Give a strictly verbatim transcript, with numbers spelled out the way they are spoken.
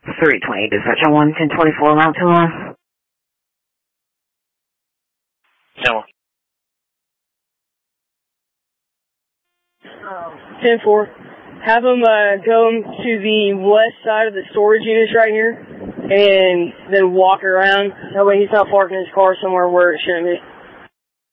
three twenty, dispatch on one ten twenty-four, route two one. No. ten four. Have him uh, go to the west side of the storage units right here, and then walk around. That way he's not parking his car somewhere where it shouldn't be.